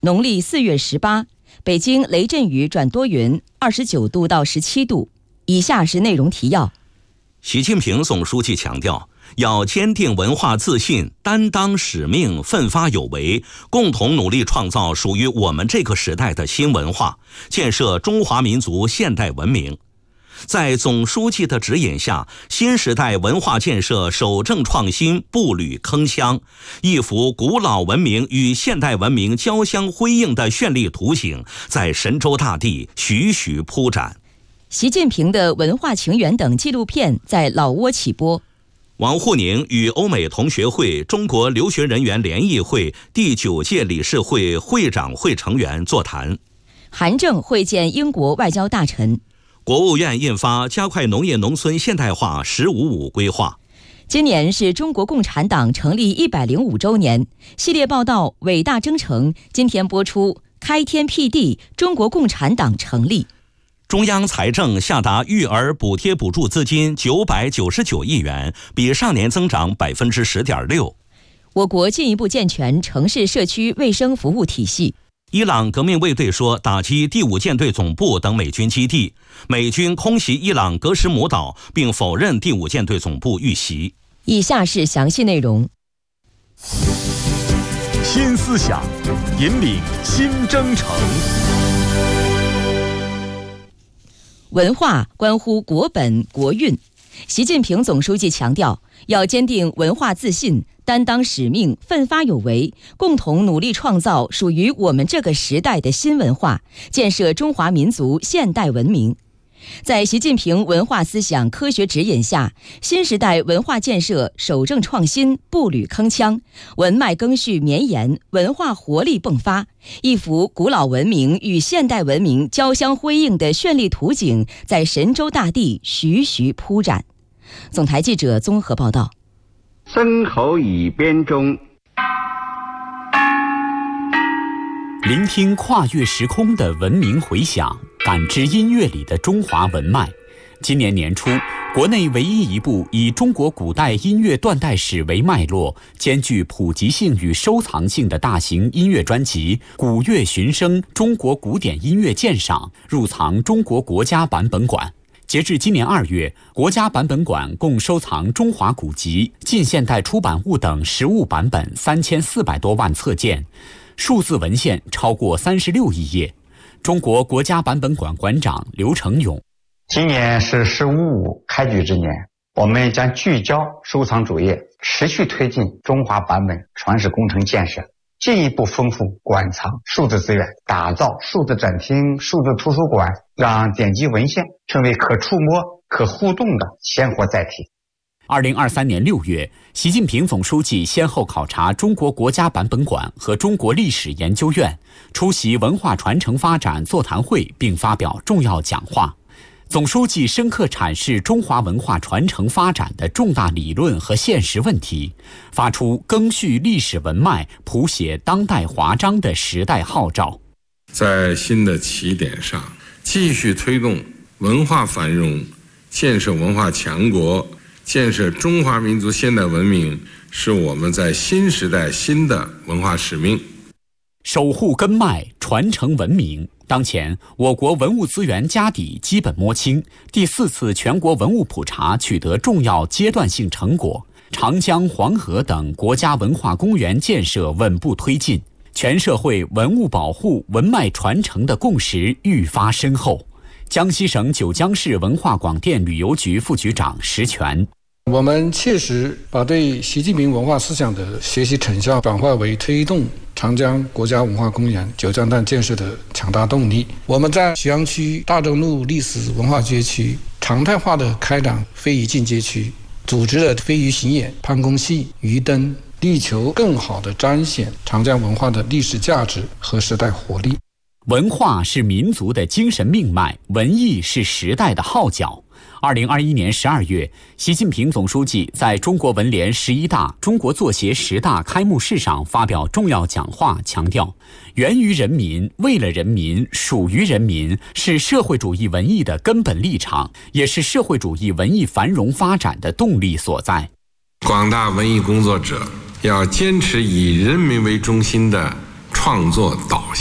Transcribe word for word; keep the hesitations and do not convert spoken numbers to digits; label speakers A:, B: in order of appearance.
A: 农历四月十八，北京雷阵雨转多云，二十九度到十七度。以下是内容提要。
B: 习近平总书记强调，要坚定文化自信，担当使命，奋发有为，共同努力创造属于我们这个时代的新文化，建设中华民族现代文明。在总书记的指引下，新时代文化建设守正创新，步履铿锵，一幅古老文明与现代文明交相辉映的绚丽图景在神州大地徐徐铺展。
A: 习近平的文化情缘等纪录片在老挝起播。
B: 王沪宁与欧美同学会中国留学人员联谊会第九届理事会会长会成员座谈。
A: 韩正会见英国外交大臣。
B: 国务院印发加快农业农村现代化“十五五”规划。
A: 今年是中国共产党成立一百零五周年，系列报道《伟大征程》今天播出。开天辟地，中国共产党成立。
B: 中央财政下达育儿补贴补助资金九百九十九亿元，比上年增长百分之十点六。
A: 我国进一步健全城市社区卫生服务体系。
B: 伊朗革命卫队说打击第五舰队总部等美军基地，美军空袭伊朗格什姆岛，并否认第五舰队总部遇袭。
A: 以下是详细内容。
C: 新思想，引领新征程。
A: 文化关乎国本国运。习近平总书记强调，要坚定文化自信，担当使命，奋发有为，共同努力创造属于我们这个时代的新文化，建设中华民族现代文明。在习近平文化思想科学指引下，新时代文化建设守正创新，步履铿锵，文脉赓续绵延，文化活力迸发，一幅古老文明与现代文明交相辉映的绚丽图景在神州大地徐徐铺展。总台记者综合报道。
D: 僧侯乙编中，
E: 聆听跨越时空的文明回响，感知音乐里的中华文脉。今年年初，国内唯一一部以中国古代音乐断代史为脉络，兼具普及性与收藏性的大型音乐专辑《古乐寻声：中国古典音乐鉴赏》入藏中国国家版本馆。截至今年二月，国家版本馆共收藏中华古籍、近现代出版物等实物版本三千四百多万册件，数字文献超过三十六亿页。中国国家版本馆馆长刘成勇：
F: 今年是“十五五”开局之年，我们将聚焦收藏主业，持续推进中华版本传世工程建设，进一步丰富馆藏数字资源，打造数字展厅、数字图书馆，让典籍文献成为可触摸、可互动的鲜活载体。
E: 二零二三年六月，习近平总书记先后考察中国国家版本馆和中国历史研究院，出席文化传承发展座谈会，并发表重要讲话。总书记深刻阐释中华文化传承发展的重大理论和现实问题，发出赓续历史文脉、谱写当代华章的时代号召。
G: 在新的起点上，继续推动文化繁荣，建设文化强国，建设中华民族现代文明，是我们在新时代新的文化使命。
E: 守护根脉，传承文明。当前，我国文物资源家底基本摸清，第四次全国文物普查取得重要阶段性成果，长江、黄河等国家文化公园建设稳步推进，全社会文物保护、文脉传承的共识愈发深厚。江西省九江市文化广电旅游局副局长石泉：
H: 我们切实把对习近平文化思想的学习成效转化为推动长江国家文化公园九江段建设的强大动力。我们在徐阳区大正路历史文化街区常态化的开展非遗进阶区，组织了非遗巡演、攀宫戏、鱼灯，力求更好地彰显长江文化的历史价值和时代活力。
E: 文化是民族的精神命脉，文艺是时代的号角。二零二一年十二月，习近平总书记在中国文联十一大、中国作协十大开幕式上发表重要讲话，强调源于人民、为了人民、属于人民是社会主义文艺的根本立场，也是社会主义文艺繁荣发展的动力所在。
G: 广大文艺工作者要坚持以人民为中心的创作导向。